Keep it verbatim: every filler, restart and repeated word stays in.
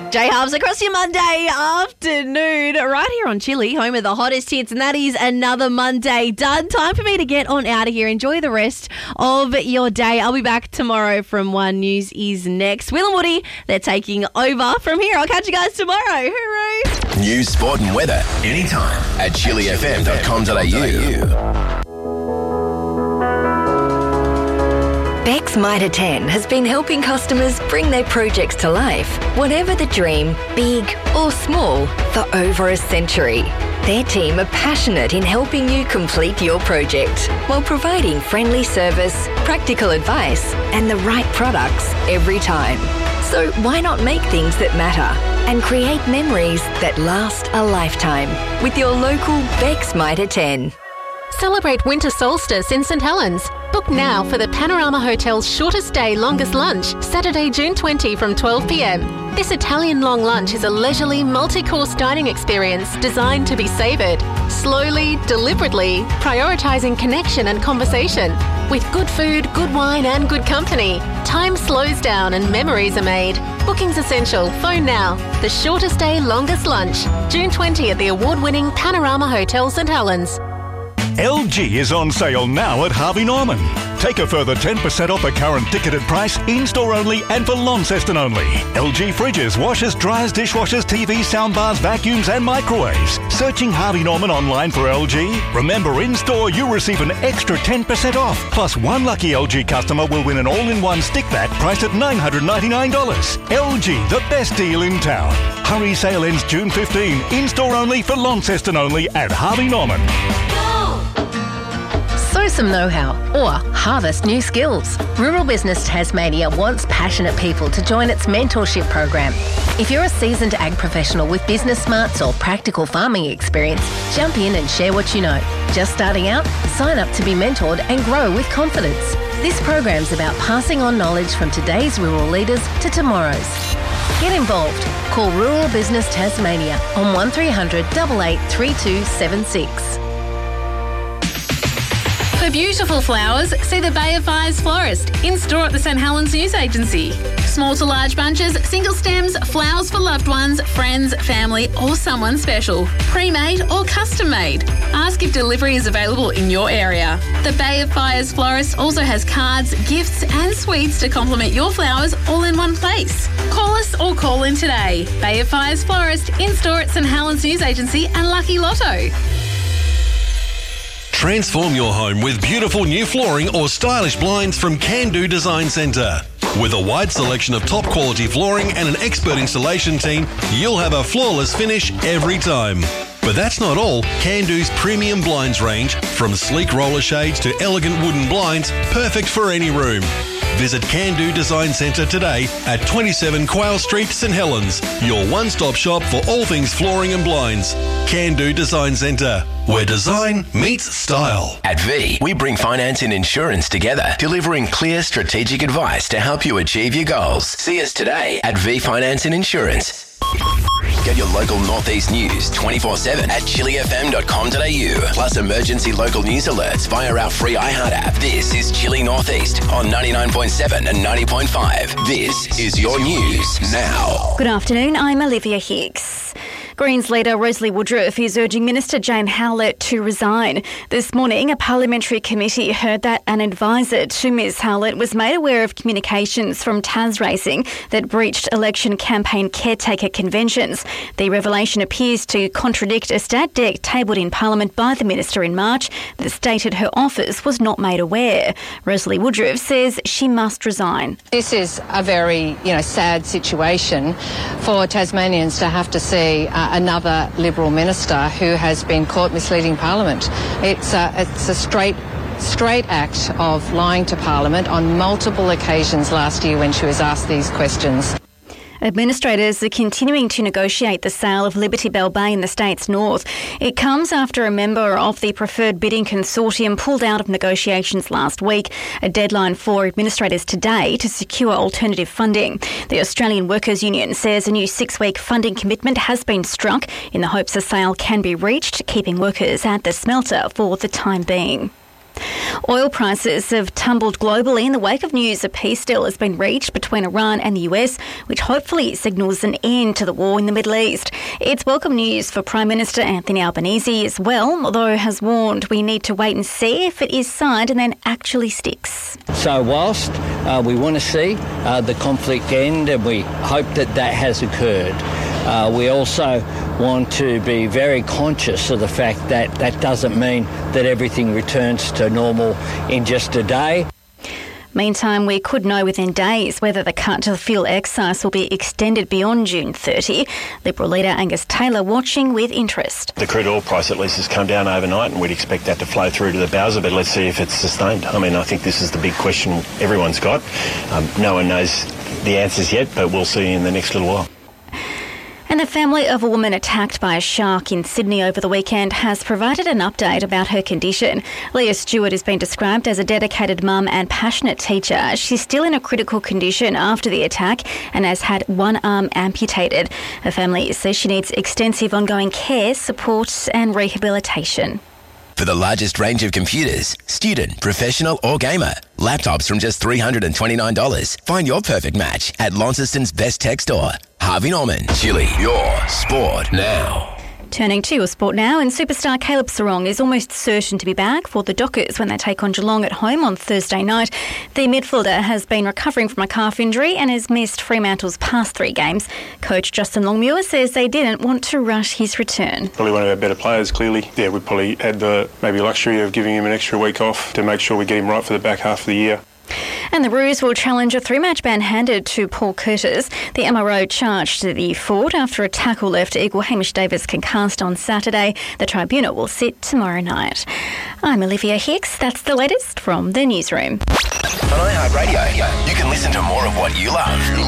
J-Hubs across your Monday afternoon, right here on Chili, home of the hottest hits, and that is another Monday done. Time for me to get on out of here. Enjoy the rest of your day. I'll be back tomorrow from One News is next. Will and Woody, they're taking over from here. I'll catch you guys tomorrow. Hooroo! News, sport and weather anytime at chili f m dot com dot a u. Beck's Mitre ten has been helping customers bring their projects to life, whatever the dream, big or small, for over a century. Their team are passionate in helping you complete your project while providing friendly service, practical advice and the right products every time. So why not make things that matter and create memories that last a lifetime with your local Beck's Mitre ten. Celebrate winter solstice in St Helens. Book now for the Panorama Hotel's shortest day, longest lunch, Saturday, June twentieth from twelve p m. This Italian long lunch is a leisurely, multi-course dining experience designed to be savoured slowly, deliberately, prioritising connection and conversation. With good food, good wine and good company, time slows down and memories are made. Booking's essential. Phone now. The shortest day, longest lunch, June twentieth at the award-winning Panorama Hotel St Helens. L G is on sale now at Harvey Norman. Take a further ten percent off the current ticketed price, in-store only and for Launceston only. L G fridges, washers, dryers, dishwashers, T Vs, soundbars, vacuums and microwaves. Searching Harvey Norman online for L G? Remember, in-store you receive an extra ten percent off. Plus, one lucky L G customer will win an all-in-one stick vac priced at nine hundred ninety-nine dollars. L G, the best deal in town. Hurry, sale ends June fifteenth. In-store only for Launceston only at Harvey Norman. Sow some know-how or harvest new skills. Rural Business Tasmania wants passionate people to join its mentorship program. If you're a seasoned ag professional with business smarts or practical farming experience, jump in and share what you know. Just starting out? Sign up to be mentored and grow with confidence. This program's about passing on knowledge from today's rural leaders to tomorrow's. Get involved. Call Rural Business Tasmania on one three hundred, eight eight three two seven six. For beautiful flowers, see the Bay of Fires florist in store at the St Helens News Agency. Small to large bunches, single stems, flowers for loved ones, friends, family or someone special. Pre-made or custom made. Ask if delivery is available in your area. The Bay of Fires florist also has cards, gifts and sweets to complement your flowers all in one place. Call us or call in today. Bay of Fires florist in store at St Helens News Agency and Lucky Lotto. Transform your home with beautiful new flooring or stylish blinds from Can Do Design Centre. With a wide selection of top quality flooring and an expert installation team, you'll have a flawless finish every time. But that's not all. Can Do's premium blinds range from sleek roller shades to elegant wooden blinds, perfect for any room. Visit Can Do Design Centre today at twenty-seven Quayle Street, St Helens, your one-stop shop for all things flooring and blinds. Can Do Design Centre, where design meets style. At V, we bring finance and insurance together, delivering clear strategic advice to help you achieve your goals. See us today at V Finance and Insurance. Get your local Northeast news twenty-four seven at chili f m dot com dot a u. Plus emergency local news alerts via our free iHeart app. This is Chili Northeast on ninety-nine point seven and ninety point five. This is your news now. Good afternoon, I'm Olivia Hicks. Greens leader Rosalie Woodruff is urging Minister Jane Howlett to resign. This morning, a parliamentary committee heard that an advisor to Ms Howlett was made aware of communications from TasRacing that breached election campaign caretaker conventions. The revelation appears to contradict a stat dec tabled in Parliament by the Minister in March that stated her office was not made aware. Rosalie Woodruff says she must resign. This is a very, you know, sad situation for Tasmanians to have to see uh, another Liberal minister who has been caught misleading Parliament. It's a, it's a straight straight act of lying to Parliament on multiple occasions last year when she was asked these questions. Administrators are continuing to negotiate the sale of Liberty Bell Bay in the state's north. It comes after a member of the preferred bidding consortium pulled out of negotiations last week, a deadline for administrators today to secure alternative funding. The Australian Workers' Union says a new six-week funding commitment has been struck in the hopes a sale can be reached, keeping workers at the smelter for the time being. Oil prices have tumbled globally in the wake of news a peace deal has been reached between Iran and the U S, which hopefully signals an end to the war in the Middle East. It's welcome news for Prime Minister Anthony Albanese as well, although has warned we need to wait and see if it is signed and then actually sticks. So whilst uh, we want to see uh, the conflict end, and we hope that that has occurred, uh, we also want to be very conscious of the fact that that doesn't mean that everything returns to normal in just a day. Meantime, we could know within days whether the cut to the fuel excise will be extended beyond June thirtieth. Liberal leader Angus Taylor watching with interest. The crude oil price at least has come down overnight, and we'd expect that to flow through to the Bowser, but let's see if it's sustained. I mean, I think this is the big question everyone's got. Um, no one knows the answers yet, but we'll see in the next little while. And the family of a woman attacked by a shark in Sydney over the weekend has provided an update about her condition. Leah Stewart has been described as a dedicated mum and passionate teacher. She's still in a critical condition after the attack and has had one arm amputated. Her family says she needs extensive ongoing care, support and rehabilitation. For the largest range of computers, student, professional or gamer, laptops from just three hundred twenty-nine dollars. Find your perfect match at Launceston's Best Tech Store. Harvey Norman, Chili, your sport now. Turning to your sport now, and superstar Caleb Serong is almost certain to be back for the Dockers when they take on Geelong at home on Thursday night. The midfielder has been recovering from a calf injury and has missed Fremantle's past three games. Coach Justin Longmuir says they didn't want to rush his return. Probably one of our better players, clearly. Yeah, we probably had the maybe luxury of giving him an extra week off to make sure we get him right for the back half of the year. And the Roos will challenge a three-match ban handed to Paul Curtis. The M R O charged the Ford after a tackle left Eagle Hamish Davis concussed on Saturday. The tribunal will sit tomorrow night. I'm Olivia Hicks. That's the latest from the newsroom. On iHeartRadio, you can listen to more of what you love